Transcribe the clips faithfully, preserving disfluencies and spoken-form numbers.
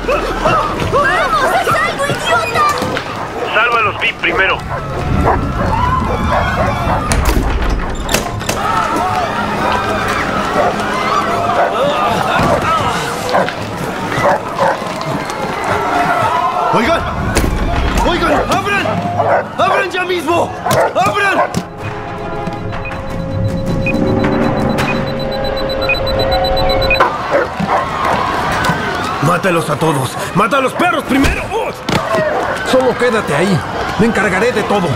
¡Vamos, haz algo, idiota! Salva a los V I P primero. ¡Oigan! ¡Oigan! ¡Abran! ¡Abran ya mismo! ¡Abran! ¡Mátalos a todos! ¡Mata a los perros primero! ¡Oh! Solo quédate ahí. Me encargaré de todo.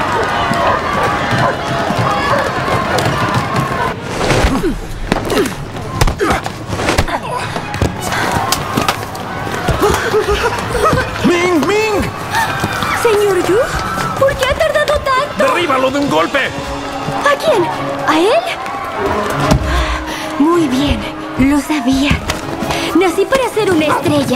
¡Ming! ¡Ming! Señor Yu, ¿por qué ha tardado tanto? ¡Derríbalo de un golpe! ¿A quién? ¿A él? Muy bien, lo sabía. Nací para ser una estrella.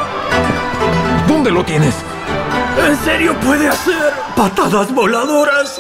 ¿Dónde lo tienes? ¿En serio puede hacer patadas voladoras?